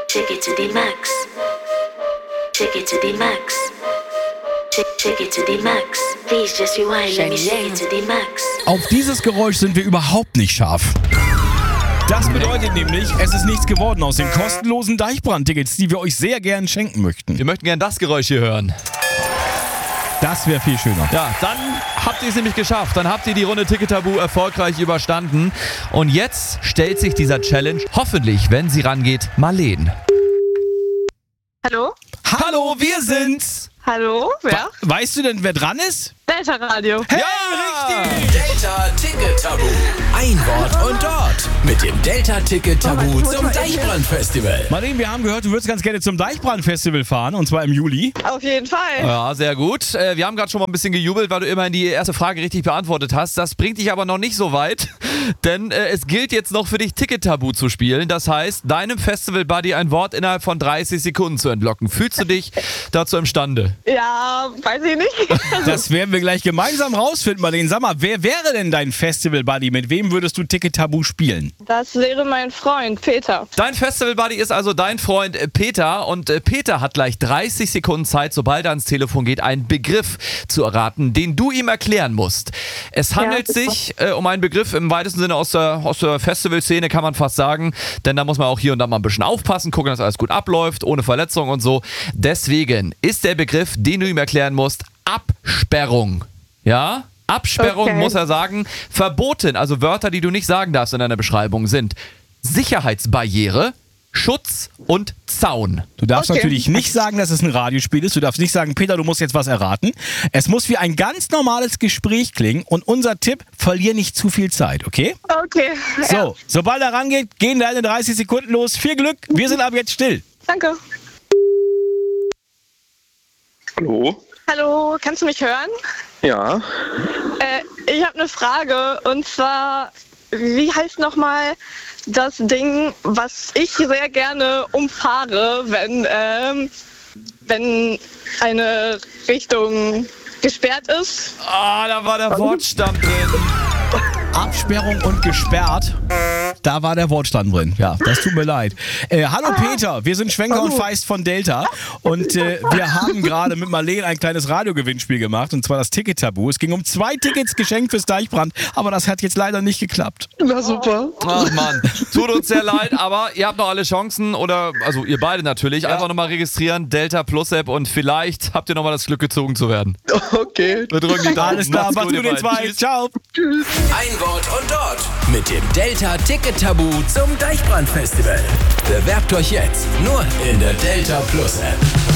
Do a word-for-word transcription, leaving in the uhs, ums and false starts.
Take it to the max. Take it to the max. Take it to the max. Please just rewind, let me shake it to the max. Auf dieses Geräusch sind wir überhaupt nicht scharf. Das bedeutet nämlich, es ist nichts geworden aus den kostenlosen Deichbrand-Tickets, die wir euch sehr gern schenken möchten. Wir möchten gern das Geräusch hier hören. Das wäre viel schöner. Ja, dann habt ihr es nämlich geschafft. Dann habt ihr die Runde Ticket-Tabu erfolgreich überstanden. Und jetzt stellt sich dieser Challenge hoffentlich, wenn sie rangeht, Marleen. Hallo? Hallo, wir sind's! Hallo? Wer? Weißt du denn, wer dran ist? Delta Radio. Hey, Ja, richtig! Delta Ticket Tabu. Ein Wort und dort mit dem Delta Ticket Tabu zum Deichbrand-Festival. Marleen, wir haben gehört, du würdest ganz gerne zum Deichbrand-Festival fahren, und zwar im Juli. Auf jeden Fall. Ja, sehr gut. Äh, Wir haben gerade schon mal ein bisschen gejubelt, weil du immerhin die erste Frage richtig beantwortet hast. Das bringt dich aber noch nicht so weit, denn äh, es gilt jetzt noch für dich Ticket-Tabu zu spielen. Das heißt, deinem Festival-Buddy ein Wort innerhalb von dreißig Sekunden zu entlocken. Fühlst du dich dazu imstande? Ja, weiß ich nicht. Das werden wir gleich gemeinsam rausfinden, Marleen. Sag mal, wer wäre denn dein Festival-Buddy? Mit wem würdest du Ticket-Tabu spielen? Das wäre mein Freund, Peter. Dein Festival-Buddy ist also dein Freund äh, Peter und äh, Peter hat gleich dreißig Sekunden Zeit, sobald er ans Telefon geht, einen Begriff zu erraten, den du ihm erklären musst. Es handelt Ja. sich äh, um einen Begriff im weitesten Sinne aus der, aus der Festivalszene, kann man fast sagen, denn da muss man auch hier und da mal ein bisschen aufpassen, gucken, dass alles gut abläuft, ohne Verletzung und so. Deswegen ist der Begriff, den du ihm erklären musst, Absperrung. Ja? Absperrung, Okay. muss er sagen, verboten, also Wörter, die du nicht sagen darfst in deiner Beschreibung, sind Sicherheitsbarriere, Schutz und Zaun. Du darfst Okay. natürlich nicht sagen, dass es ein Radiospiel ist. Du darfst nicht sagen, Peter, du musst jetzt was erraten. Es muss wie ein ganz normales Gespräch klingen. Und unser Tipp, verlier nicht zu viel Zeit, okay? Okay. So, Ja, sobald er rangeht, gehen deine dreißig Sekunden los. Viel Glück, wir sind ab jetzt still. danke. Hallo? Hallo, kannst du mich hören? Ja, Äh, ich habe eine Frage und zwar, wie heißt nochmal das Ding, was ich sehr gerne umfahre, wenn, ähm, wenn eine Richtung gesperrt ist? Ah, da war der Wortstamm drin. Absperrung und gesperrt. Da war der Wortstand drin. Ja, das tut mir leid. Äh, hallo Peter, wir sind Schwenker und Feist von Delta. Und äh, wir haben gerade mit Marleen ein kleines Radiogewinnspiel gemacht. Und zwar das Ticket-Tabu. Es ging um zwei Tickets geschenkt fürs Deichbrand. Aber das hat jetzt leider nicht geklappt. na super. Ach Mann, tut uns sehr leid, aber ihr habt noch alle Chancen, oder, also ihr beide natürlich, einfach nochmal registrieren, Delta Plus App, und vielleicht habt ihr nochmal das Glück, gezogen zu werden. Okay. Wir drücken die Daumen. Alles klar, Macht's macht's gut, gut, ihr ihr beiden. zwei. Tschüss. Ciao. Ein Wort und dort mit dem Delta Ticket Tabu zum Deichbrand-Festival. Bewerbt euch jetzt nur in der Delta Plus App.